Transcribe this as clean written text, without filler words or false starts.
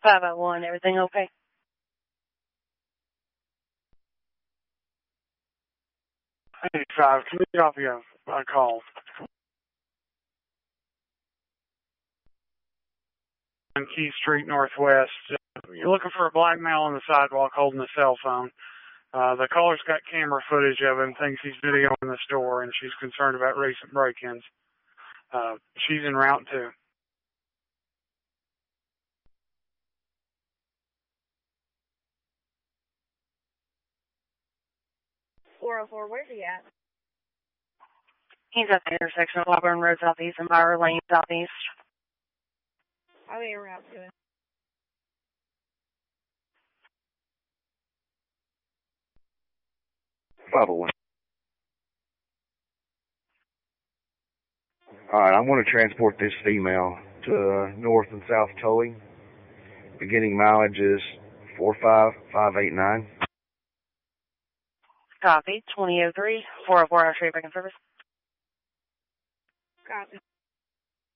501, everything okay? Hey, 5, can we copy a call? On Key Street Northwest. You're looking for a black male on the sidewalk holding a cell phone. The caller's got camera footage of him, thinks he's videoing the store, and she's concerned about recent break-ins. She's en route too. Where's he at? He's at the intersection of Auburn Road Southeast and Byron Lane Southeast. I'll be en route to him. All right, I want to transport this female to North and South Towing. Beginning mileage is 45589. Copy. 2003, 404 Hour Street Break and Service. Copy.